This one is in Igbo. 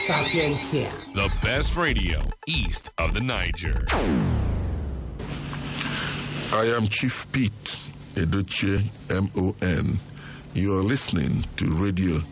Sapiencia. The best radio east of the Niger. I am Chief Pete Edochie, MON. You are listening to Radio